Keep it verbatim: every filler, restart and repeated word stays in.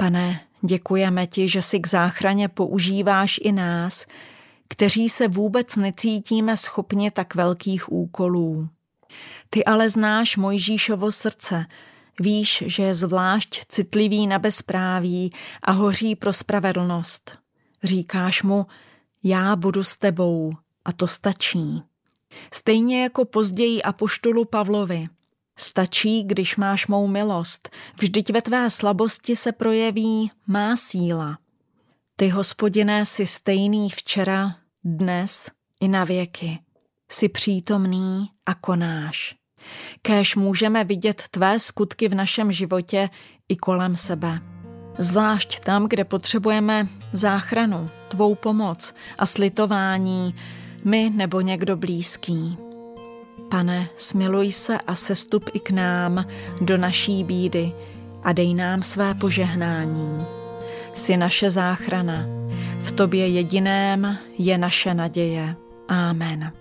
Pane, děkujeme ti, že si k záchraně používáš i nás, kteří se vůbec necítíme schopni tak velkých úkolů. Ty ale znáš Mojžíšovo srdce, víš, že je zvlášť citlivý na bezpráví a hoří pro spravedlnost. Říkáš mu, já budu s tebou a to stačí. Stejně jako později apoštolu Pavlovi. Stačí, když máš mou milost, vždyť ve tvé slabosti se projeví má síla. Ty, Hospodine, jsi stejný včera, dnes i na věky. Jsi přítomný a konáš. Kéž můžeme vidět tvé skutky v našem životě i kolem sebe. Zvlášť tam, kde potřebujeme záchranu, tvou pomoc a slitování, my nebo někdo blízký. Pane, smiluj se a sestup i k nám do naší bídy a dej nám své požehnání. Jsi naše záchrana, v tobě jediném je naše naděje. Amen.